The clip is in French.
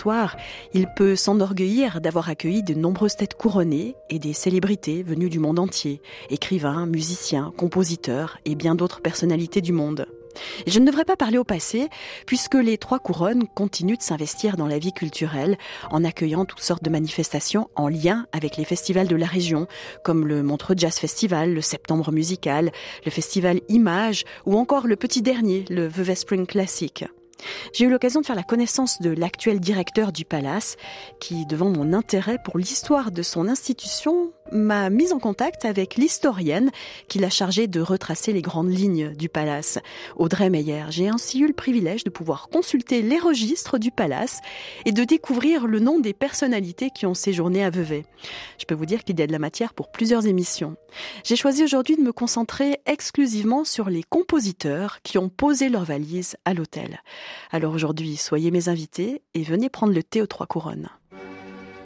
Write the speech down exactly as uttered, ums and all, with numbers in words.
territoire, il peut s'enorgueillir d'avoir accueilli de nombreuses têtes couronnées et des célébrités venues du monde entier, écrivains, musiciens, compositeurs et bien d'autres personnalités du monde. Et je ne devrais pas parler au passé, puisque les Trois Couronnes continuent de s'investir dans la vie culturelle en accueillant toutes sortes de manifestations en lien avec les festivals de la région, comme le Montreux Jazz Festival, le Septembre Musical, le Festival Images ou encore le petit dernier, le Vevey Spring Classic. J'ai eu l'occasion de faire la connaissance de l'actuel directeur du Palace, qui, devant mon intérêt pour l'histoire de son institution, m'a mise en contact avec l'historienne qui l'a chargée de retracer les grandes lignes du Palace, Audrey Meyer. J'ai ainsi eu le privilège de pouvoir consulter les registres du Palace et de découvrir le nom des personnalités qui ont séjourné à Vevey. Je peux vous dire qu'il y a de la matière pour plusieurs émissions. J'ai choisi aujourd'hui de me concentrer exclusivement sur les compositeurs qui ont posé leurs valises à l'hôtel. Alors aujourd'hui, soyez mes invités et venez prendre le thé aux Trois Couronnes.